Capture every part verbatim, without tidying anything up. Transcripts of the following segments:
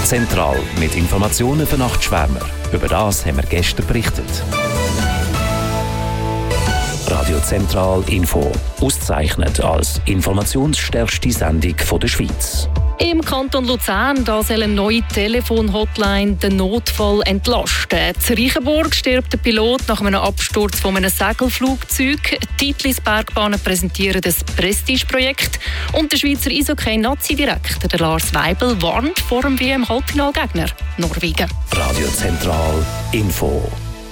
Zentral mit Informationen für Nachtschwärmer. Über das haben wir gestern berichtet. Radio Zentral Info. Ausgezeichnet als informationsstärkste Sendung der Schweiz. Im Kanton Luzern da soll eine neue Telefon-Hotline den Notfall entlasten. In Reichenburg stirbt der Pilot nach einem Absturz von einem Segelflugzeug. Die Titlis Bergbahnen präsentieren das Prestige-Projekt. Und der Schweizer Eishockey-Nazi-Direktor der Lars Weibel warnt vor dem W M-Halbfinalgegner Norwegen. Radio Zentral Info.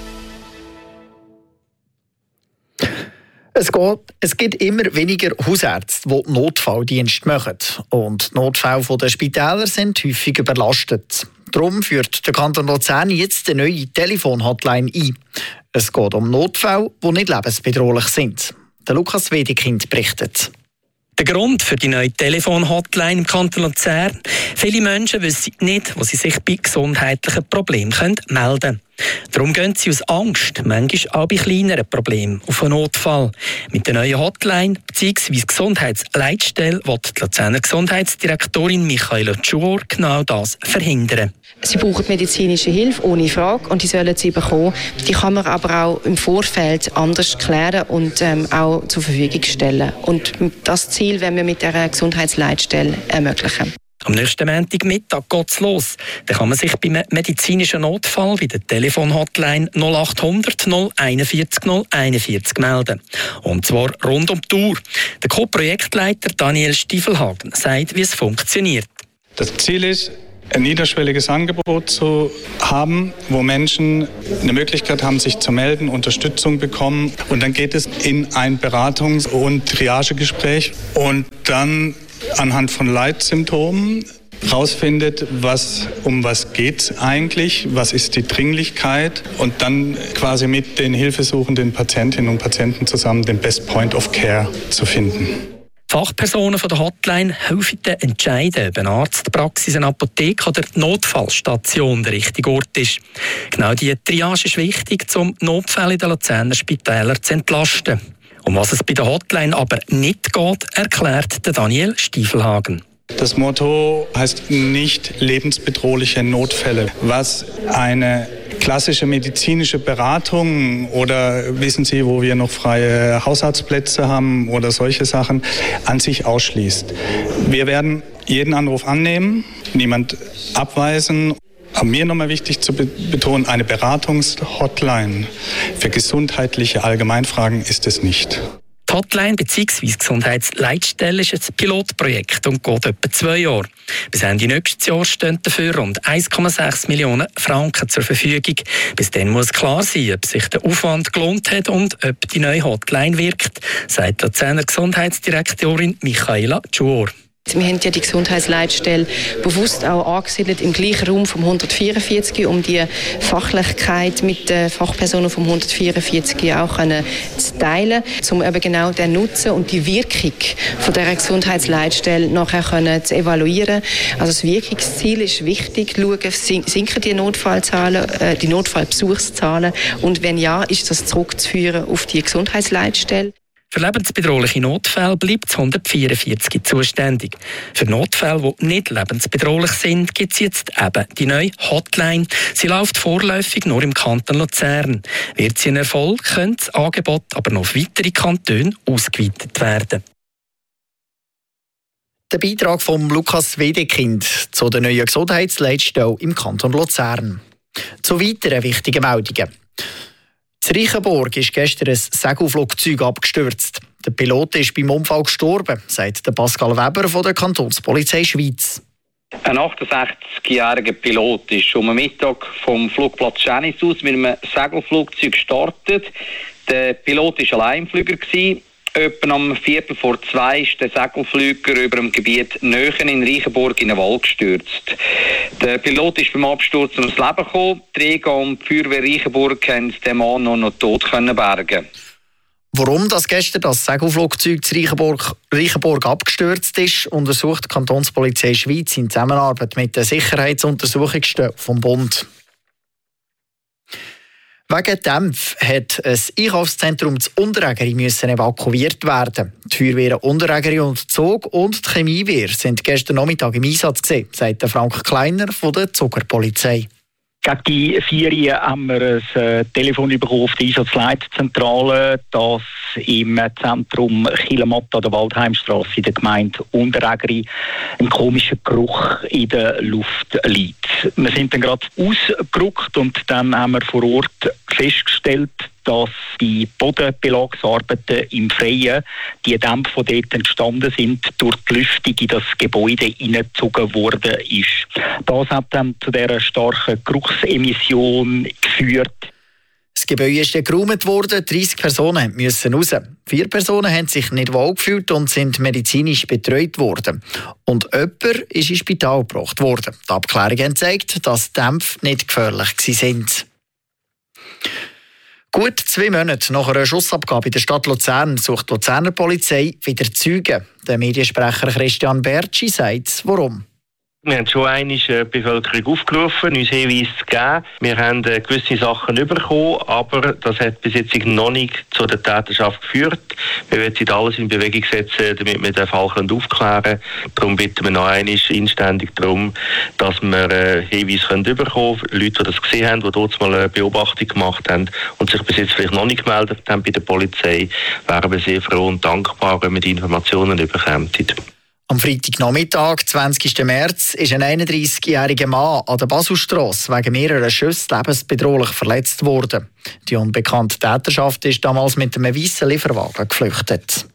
Es, geht, es gibt immer weniger Hausärzte, die Notfalldienst machen. Und die Notfälle der Spitäler sind häufig überlastet. Darum führt der Kanton Luzern jetzt eine neue Telefon-Hotline ein. Es geht um Notfälle, die nicht lebensbedrohlich sind. Der Lukas Wedekind berichtet. Der Grund für die neue Telefon-Hotline im Kanton Luzern: viele Menschen wissen nicht, wo sie sich bei gesundheitlichen Problemen melden können. Darum gehen sie aus Angst, manchmal auch bei kleineren Problemen, auf einen Notfall. Mit der neuen Hotline bzw. Gesundheitsleitstelle will die Luzerner Gesundheitsdirektorin Michaela Tschur genau das verhindern. Sie brauchen medizinische Hilfe, ohne Frage, und die sollen sie bekommen. Die kann man aber auch im Vorfeld anders klären und ähm, auch zur Verfügung stellen. Und das Ziel wollen wir mit der Gesundheitsleitstelle ermöglichen. Am nächsten Montagmittag geht es los. Dann kann man sich beim medizinischen Notfall bei der Telefon-Hotline null achthundert null einundvierzig null einundvierzig melden. Und zwar rund um die Uhr. Der Co-Projektleiter Daniel Stiefelhagen sagt, wie es funktioniert. Das Ziel ist, ein niederschwelliges Angebot zu haben, wo Menschen eine Möglichkeit haben, sich zu melden, Unterstützung bekommen. Und dann geht es in ein Beratungs- und Triagegespräch. Und dann anhand von Leitsymptomen herausfindet, was, um was geht es eigentlich, was ist die Dringlichkeit, und dann quasi mit den hilfesuchenden Patientinnen und Patienten zusammen den Best Point of Care zu finden. Fachpersonen von der Hotline helfen entscheiden, ob eine Arztpraxis, eine Apotheke oder die Notfallstation der richtige Ort ist. Genau diese Triage ist wichtig, um Notfälle in den Luzerner Spitälern zu entlasten. Um was es bei der Hotline aber nicht geht, erklärt Daniel Stiefelhagen. Das Motto heißt nicht lebensbedrohliche Notfälle. Was eine klassische medizinische Beratung oder wissen Sie, wo wir noch freie Hausarztplätze haben oder solche Sachen an sich ausschließt. Wir werden jeden Anruf annehmen, niemand abweisen. Aber mir nochmal wichtig zu betonen, eine Beratungshotline für gesundheitliche Allgemeinfragen ist es nicht. Die Hotline bzw. Gesundheitsleitstelle ist ein Pilotprojekt und geht etwa zwei Jahre. Bis Ende nächstes Jahr stehen dafür rund eins Komma sechs Millionen Franken zur Verfügung. Bis dann muss klar sein, ob sich der Aufwand gelohnt hat und ob die neue Hotline wirkt, sagt die Luzerner Gesundheitsdirektorin Michaela Tschur. Wir haben ja die Gesundheitsleitstelle bewusst auch angesiedelt im gleichen Raum vom hundertvierundvierzig, um die Fachlichkeit mit den Fachpersonen vom hundertvierundvierzig auch können zu teilen, um eben genau den Nutzen und die Wirkung von dieser Gesundheitsleitstelle nachher können zu evaluieren. Also das Wirkungsziel ist wichtig, schauen, sinken die Notfallzahlen, äh, die Notfallbesuchszahlen, und wenn ja, ist das zurückzuführen auf die Gesundheitsleitstelle. Für lebensbedrohliche Notfälle bleibt das hundertvierundvierzig zuständig. Für Notfälle, die nicht lebensbedrohlich sind, gibt es jetzt eben die neue Hotline. Sie läuft vorläufig nur im Kanton Luzern. Wird sie ein Erfolg, könnte das Angebot aber noch auf weitere Kantone ausgeweitet werden. Der Beitrag von Lukas Wedekind zu der neuen Gesundheitsleitstelle im Kanton Luzern. Zu weiteren wichtigen Meldungen. In Reichenburg ist gestern ein Segelflugzeug abgestürzt. Der Pilot ist beim Unfall gestorben, sagt Pascal Weber von der Kantonspolizei Schweiz. Ein achtundsechzigjähriger Pilot ist um den Mittag vom Flugplatz Schänis aus mit einem Segelflugzeug gestartet. Der Pilot war Alleinflüger. Etwa am Viertel vor zwei ist der Segelflüger über dem Gebiet Nöchen in Reichenburg in den Wald gestürzt. Der Pilot ist beim Absturz ums Leben gekommen. Die Träger und die Feuerwehr Reichenburg können den Mann noch, noch tot bergen. Warum das gestern das Segelflugzeug zu Reichenburg, Reichenburg abgestürzt ist, untersucht die Kantonspolizei Schweiz in Zusammenarbeit mit der Sicherheitsuntersuchungsstelle vom Bund. Wegen Dämpf hat ein Einkaufszentrum zu Unterägeri müssen evakuiert werden. Die Feuerwehr Unterägeri und Zug und die Chemiewehr sind gestern Nachmittag im Einsatz gewesen, sagt Frank Kleiner von der Zuckerpolizei. Gegen die vier Uhr haben wir ein äh, Telefon bekommen auf die Einsatzleitzentrale, dass im Zentrum Chilematta, der Waldheimstrasse in der Gemeinde Unterägeri, ein komischer Geruch in der Luft liegt. Wir sind dann gerade ausgerückt und dann haben wir vor Ort festgestellt, dass die Bodenbelagsarbeiten im Freien, die Dämpfe, die dort entstanden sind, durch die Lüftung in das Gebäude hineingezogen worden ist. Das hat dann zu dieser starken Geruchsemission geführt. Das Gebäude ist dann geräumt worden, dreissig Personen mussten raus. Vier Personen haben sich nicht wohl gefühlt und sind medizinisch betreut worden. Und jemand ist ins Spital gebracht worden. Die Abklärungen haben gezeigt, dass die Dämpfe nicht gefährlich waren. Gut zwei Monate nach einer Schussabgabe in der Stadt Luzern sucht die Luzerner Polizei wieder Zeugen. Der Mediensprecher Christian Bertschi sagt, warum. Wir haben schon einmal die Bevölkerung aufgerufen, uns Hinweise zu geben. Wir haben gewisse Sachen bekommen, aber das hat bis jetzt noch nicht zu der Täterschaft geführt. Wir werden jetzt alles in Bewegung setzen, damit wir den Fall aufklären können. Darum bitten wir noch einmal inständig darum, dass wir Hinweise bekommen können. Leute, die das gesehen haben, die dort mal eine Beobachtung gemacht haben und sich bis jetzt vielleicht noch nicht gemeldet haben bei der Polizei, wären wir sehr froh und dankbar, wenn wir die Informationen bekommen. Am Freitagnachmittag, zwanzigsten März, ist ein einunddreissigjähriger Mann an der Baselstrasse wegen mehrerer Schüsse lebensbedrohlich verletzt worden. Die unbekannte Täterschaft ist damals mit einem weißen Lieferwagen geflüchtet.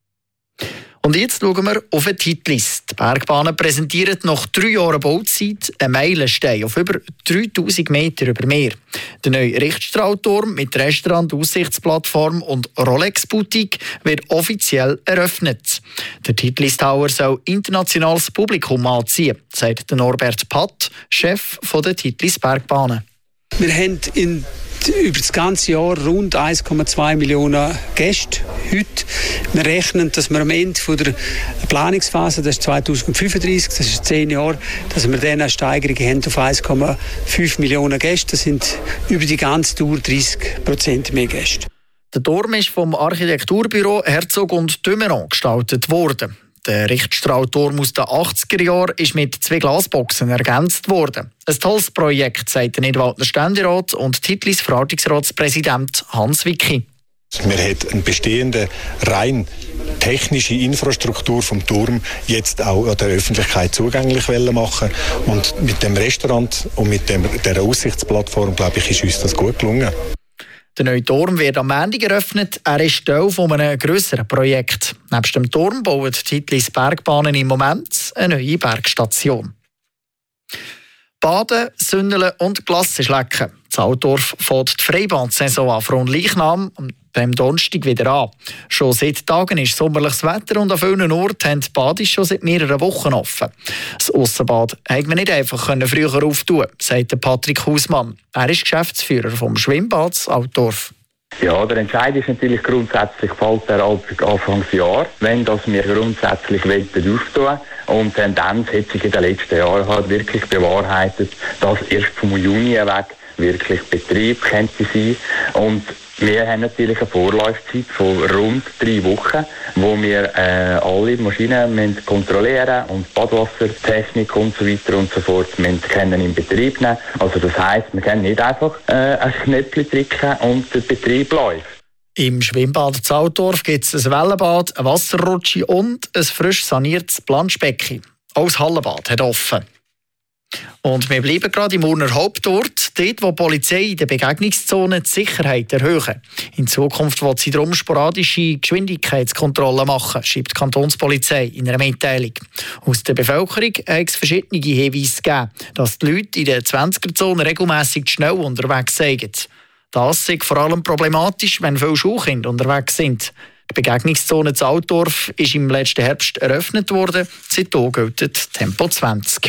Und jetzt schauen wir auf eine Hitliste. Die Bergbahnen präsentieren nach drei Jahren Bauzeit einen Meilenstein auf über dreitausend Meter über Meer. Der neue Richtstrahlturm mit Restaurant, Aussichtsplattform und Rolex-Boutique wird offiziell eröffnet. Der Hitlist Tower soll internationales Publikum anziehen, sagt Norbert Patt, Chef der Hitlist Bergbahnen. Wir haben in über das ganze Jahr rund eins Komma zwei Millionen Gäste heute. Wir rechnen, dass wir am Ende der Planungsphase, das ist zweitausendfünfunddreißig, das ist zehn Jahre, dass wir dann eine Steigerung haben auf eins Komma fünf Millionen Gäste. Das sind über die ganze Dauer dreißig Prozent mehr Gäste. Der Turm ist vom Architekturbüro Herzog und Dömeron gestaltet worden. Der Richtstrahlturm aus den achtziger Jahren ist mit zwei Glasboxen ergänzt worden. Ein tolles Projekt, sagt der Nidwaldner Ständerat und Hitlis Verwaltungsratspräsident Hans Wicki. Wir haben eine bestehende, rein technische Infrastruktur vom Turm jetzt auch an der Öffentlichkeit zugänglich machen. Und mit dem Restaurant und mit dem, der Aussichtsplattform, glaube ich, ist uns das gut gelungen. Der neue Turm wird am Montag eröffnet. Er ist Teil von einem grösseren Projekt. Neben dem Turm bauen die Hitlis Bergbahnen im Moment eine neue Bergstation. Baden, Sündeln und Glassenschlecken. In Altdorf fängt die Freibad-Saison an. Von Leichnam am Donnerstag wieder an. Schon seit Tagen ist sommerliches Wetter und an vielen Orten haben die Bade schon seit mehreren Wochen offen. Das Aussenbad konnte man nicht einfach früher auftun, sagt Patrick Hausmann. Er ist Geschäftsführer vom Schwimmbad Altdorf. Ja, der Entscheid ist natürlich grundsätzlich, fällt der Anfangsjahr, wenn das wir grundsätzlich auftun wollen. Und die Tendenz hat sich in den letzten Jahren halt wirklich bewahrheitet, dass erst vom Juni weg wirklich Betrieb könnte sein. Und wir haben natürlich eine Vorlaufzeit von rund drei Wochen, wo wir äh, alle Maschinen müssen kontrollieren und Badwassertechnik und so weiter und so fort müssen können in Betrieb nehmen. Also das heisst, wir können nicht einfach äh, ein Knöpfchen drücken und der Betrieb läuft. Im Schwimmbad Altdorf gibt es ein Wellenbad, eine Wasserrutsche und ein frisch saniertes Planschbecken. Auch das Hallenbad hat offen. Und wir bleiben gerade im Urner Hauptort, dort, wo die Polizei in der Begegnungszone die Sicherheit erhöhen. In Zukunft will sie darum sporadische Geschwindigkeitskontrollen machen, schreibt die Kantonspolizei in einer Mitteilung. Aus der Bevölkerung hat es verschiedene Hinweise gegeben, dass die Leute in der zwanziger-Zone regelmässig schnell unterwegs sind. Das ist vor allem problematisch, wenn viele Schulkinder unterwegs sind. Die Begegnungszone in Altdorf ist im letzten Herbst eröffnet worden. Seitdem gilt Tempo zwanzig.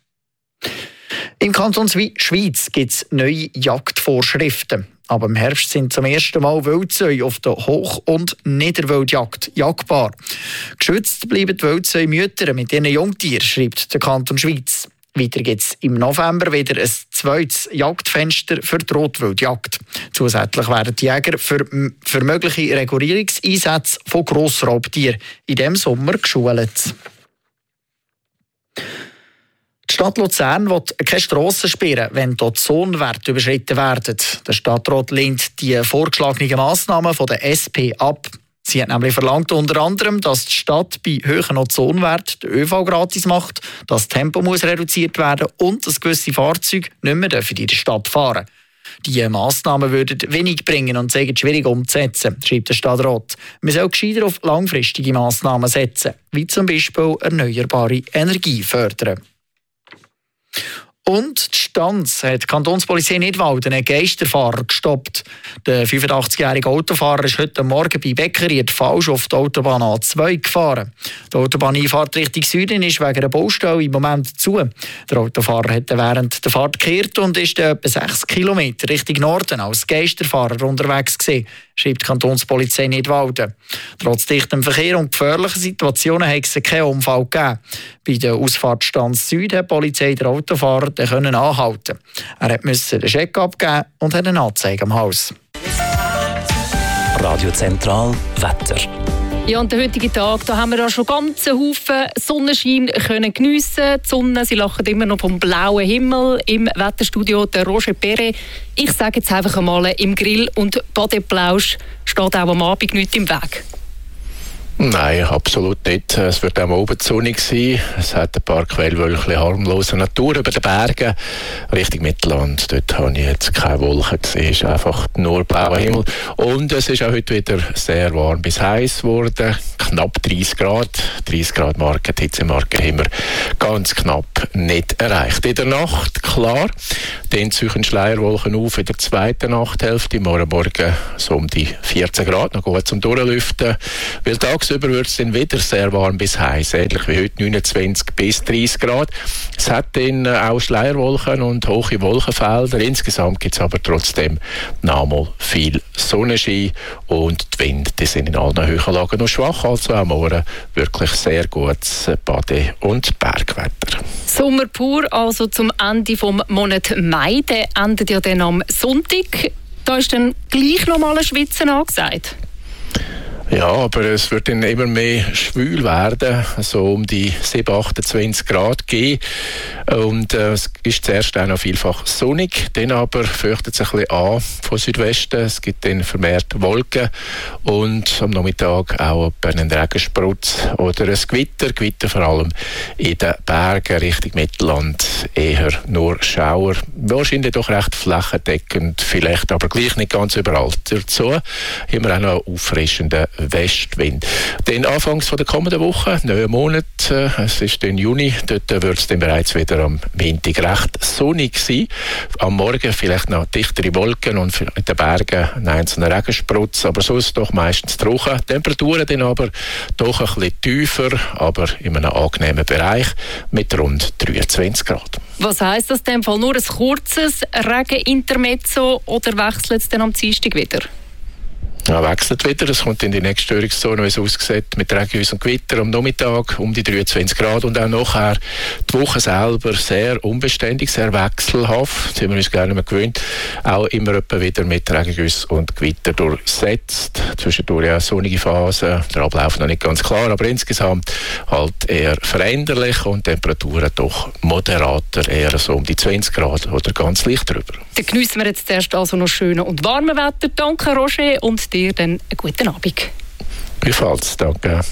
Im Kanton Schwyz gibt es neue Jagdvorschriften. Aber im Herbst sind zum ersten Mal Wildzäune auf der Hoch- und Niederwildjagd jagdbar. Geschützt bleiben die Wildzäune-Mütter mit ihren Jungtieren, schreibt der Kanton Schwyz. Weiter gibt es im November wieder ein zweites Jagdfenster für die Rotwildjagd. Zusätzlich werden die Jäger für, für mögliche Regulierungseinsätze von Grossraubtieren in diesem Sommer geschult. Die Stadt Luzern will keine Strassen sperren, wenn dort Zonenwerte überschritten werden. Der Stadtrat lehnt die vorgeschlagenen Massnahmen von der S P ab. Sie hat nämlich verlangt unter anderem, dass die Stadt bei hohen Ozonwerten den ÖV gratis macht, dass das Tempo muss reduziert werden und dass gewisse Fahrzeuge nicht mehr in der Stadt fahren dürfen. Diese Massnahmen würden wenig bringen und seien schwierig umzusetzen, schreibt der Stadtrat. Man soll gescheiter auf langfristige Massnahmen setzen, wie zum Beispiel erneuerbare Energie fördern. Und die Stanz hat die Kantonspolizei Nidwalden einen Geisterfahrer gestoppt. Der fünfundachtzig-jährige Autofahrer ist heute Morgen bei Beckeried falsch auf die Autobahn A zwei gefahren. Die Autobahneinfahrt Richtung Süden ist wegen einer Baustelle im Moment zu. Der Autofahrer hat während der Fahrt gekehrt und ist etwa sechs Kilometer Richtung Norden als Geisterfahrer unterwegs gewesen, schreibt die Kantonspolizei Nidwalden. Trotz dichtem Verkehr und gefährlichen Situationen hat es keinen Unfall gegeben. Bei der Ausfahrt Stanz Süd hat die Polizei den Autofahrer können anhalten. Er musste den Scheck abgeben und hat eine Anzeige am Haus. Radio Zentral Wetter. Ja, und den heutigen Tag, da haben wir ja schon ganz einen Haufen Sonnenschein können geniessen. Die Sonne, sie lachen immer noch vom blauen Himmel. Im Wetterstudio der Roger Perret. Ich sage jetzt einfach einmal, im Grill- und Badeplausch steht auch am Abend nichts im Weg. Nein, absolut nicht. Es wird auch oben sonnig sein. Es hat ein paar Quellwölkchen harmloser Natur über den Bergen. Richtung Mittelland, dort habe ich jetzt keine Wolken gesehen. Es ist einfach nur blauer Himmel. Und es ist auch heute wieder sehr warm bis heiß geworden. Knapp dreißig Grad. dreißig Grad Marke, die Hitzemarke haben wir ganz knapp nicht erreicht. In der Nacht, klar, dann ziehen Schleierwolken auf in der zweiten Nachthälfte. Morgen Morgen so um die vierzehn Grad, noch gut zum Durchlüften. Weil tagsüber wird es dann wieder sehr warm bis heiß, ähnlich wie heute neunundzwanzig bis dreißig Grad. Es hat dann auch Schleierwolken und hohe Wolkenfelder. Insgesamt gibt es aber trotzdem noch mal viel Sonnenschein und die Winde die sind in allen Höhenlagen noch schwach, also auch morgen wirklich sehr gutes Bade- und Bergwetter. Sommer pur, also zum Ende des Monats Mai, der endet ja dann am Sonntag. Da ist dann gleich noch mal ein Schwitzen angesagt. Ja, aber es wird dann immer mehr schwül werden, so um die sieben, achtundzwanzig Grad gehen. Und äh, es ist zuerst auch noch vielfach sonnig, dann aber fürchtet es ein bisschen an von Südwesten. Es gibt dann vermehrt Wolken und am Nachmittag auch einen Regensprutz oder ein Gewitter. Gewitter vor allem in den Bergen Richtung Mittelland, eher nur Schauer. Wahrscheinlich doch recht flächendeckend, vielleicht aber gleich nicht ganz überall. Dazu haben wir auch noch einen auffrischenden Westwind. Dann anfangs von der kommenden Woche, neun Monat, äh, es ist dann Juni, dort wird es dann bereits wieder am Montag recht sonnig sein. Am Morgen vielleicht noch dichtere Wolken und in den Bergen ein einzelner Regensprutz, aber sonst doch meistens trocken. Temperaturen dann aber doch ein bisschen tiefer, aber in einem angenehmen Bereich mit rund dreiundzwanzig Grad. Was heisst das in dem Fall? Nur ein kurzes Regenintermezzo oder wechselt es dann am Dienstag wieder? Ja, wechselt wieder. Es kommt in die nächste Störungszone, wie es aussieht, mit Regenhäusern und Gewitter am Nachmittag um die dreiundzwanzig Grad und auch nachher die Woche selber sehr unbeständig, sehr wechselhaft. Das haben wir uns gerne mehr gewöhnt. Auch immer etwa wieder mit Regenhäusern und Gewitter durchsetzt. Zwischendurch ja sonnige Phasen, der Ablauf noch nicht ganz klar, aber insgesamt halt eher veränderlich und Temperaturen doch moderater, eher so um die zwanzig Grad oder ganz leicht drüber. Dann geniessen wir jetzt zuerst also noch schönes und warmes Wetter. Danke, Roger, und dir dann einen guten Abend. Gleichfalls, danke.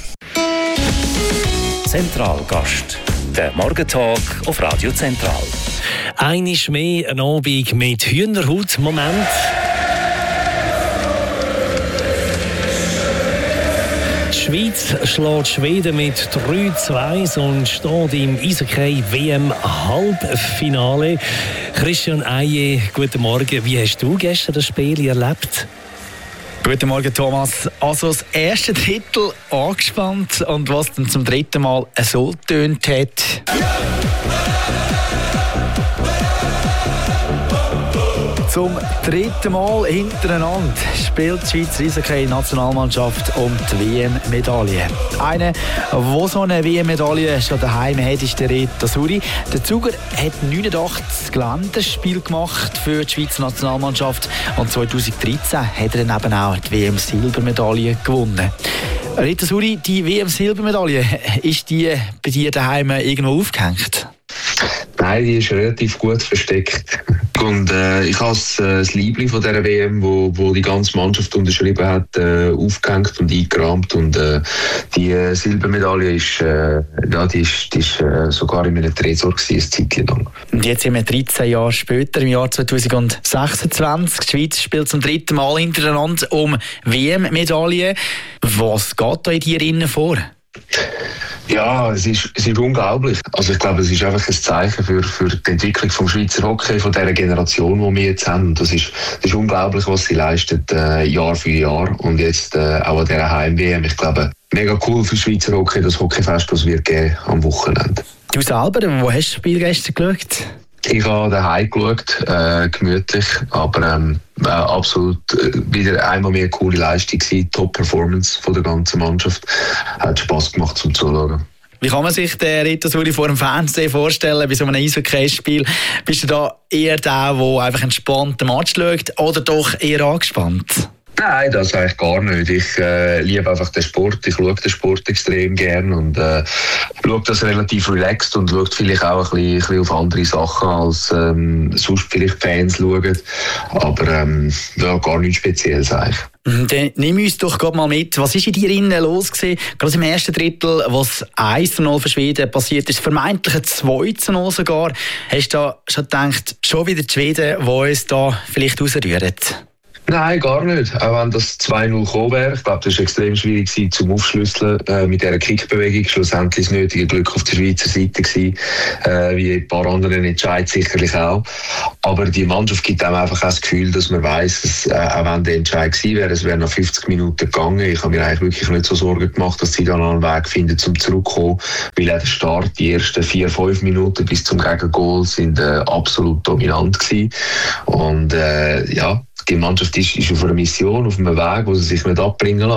Zentralgast, der Morgentalk auf Radio Zentral. Einmal mehr ein Abend mit Hühnerhaut-Moment. Die Schweiz schlägt Schweden mit drei zu eins und steht im Eishockey-W M-Halbfinale. Christian Eije, guten Morgen. Wie hast du gestern das Spiel erlebt? Guten Morgen, Thomas. Also das erste Drittel angespannt und was dann zum dritten Mal so tönt hat. Zum dritten Mal hintereinander spielt die Schweizer Eishockey-Nationalmannschaft um die W M-Medaille. Einer, der so eine W M-Medaille schon daheim hat, ist der Reto Suri. Der Zuger hat neunundachtzig Länderspiele gemacht für die Schweizer Nationalmannschaft und zweitausenddreizehn hat er dann eben auch die W M-Silbermedaille gewonnen. Reto Suri, die W M-Silbermedaille, ist die bei dir daheim irgendwo aufgehängt? Nein, die ist relativ gut versteckt. Und äh, ich habe das, äh, das Liebling von dieser W M, wo, wo die ganze Mannschaft unterschrieben hat, äh, aufgehängt und eingerahmt. Und äh, die äh, Silbermedaille ist, äh, ja, die ist, die ist äh, sogar in meinem Tresor gewesen, eine Zeit lang. Und jetzt sind wir dreizehn Jahre später, im Jahr zweitausendsechsundzwanzig. Die Schweiz spielt zum dritten Mal hintereinander um W M-Medaille. Was geht da in dir innen vor? Ja, es ist, es ist unglaublich. Also ich glaube, es ist einfach ein Zeichen für, für die Entwicklung vom Schweizer Hockey, von dieser Generation, die wir jetzt haben. Das ist, das ist unglaublich, was sie leistet, äh, Jahr für Jahr. Und jetzt äh, auch an dieser Heim-W M. Ich glaube, mega cool für Schweizer Hockey, das Hockeyfest, das wird geben am Wochenende. Du selber, wo hast du das Spiel gestern geschaut? Ich habe daheim geschaut, äh, gemütlich, aber ähm, äh, absolut äh, wieder einmal mehr eine coole Leistung gewesen, Top-Performance von der ganzen Mannschaft. Hat Spass gemacht zum Zuschauen. Wie kann man sich den Reto Suri vor dem Fernsehen vorstellen, bei so einem Eishockey-Spiel? Bist du da eher der, der einfach entspannt den Match schaut oder doch eher angespannt? Nein, das eigentlich gar nicht. Ich äh, liebe einfach den Sport. Ich schaue den Sport extrem gern und äh, schaue das relativ relaxed und schaue vielleicht auch ein bisschen, ein bisschen auf andere Sachen, als ähm, sonst vielleicht Fans schauen. Aber ähm, ja, gar nichts Spezielles eigentlich. Dann nimm uns doch gerade mal mit. Was ist in dir innen los gewesen? Gerade im ersten Drittel, was eins zu null für Schweden passiert ist, vermeintlich ein zwei zu null sogar. Hast du da schon gedacht, schon wieder die Schweden, die uns da vielleicht rausrühren? Nein, gar nicht. Auch wenn das zwei null gekommen wäre. Ich glaube, das war extrem schwierig gewesen, zum Aufschlüsseln äh, mit dieser Kickbewegung. Schlussendlich das nötige Glück auf der Schweizer Seite gewesen, äh, wie ein paar anderen Entscheid sicherlich auch. Aber die Mannschaft gibt einem einfach auch das Gefühl, dass man weiss, dass, äh, auch wenn der Entscheid gewesen wäre, es wäre nach fünfzig Minuten gegangen. Ich habe mir eigentlich wirklich nicht so Sorgen gemacht, dass sie dann einen Weg finden, zum zurückkommen. Weil auch der Start, die ersten vier, fünf Minuten bis zum Gegengol sind äh, absolut dominant gewesen. Und äh, ja, die Mannschaft ist, ist auf einer Mission, auf einem Weg, wo sie sich nicht abbringen lassen.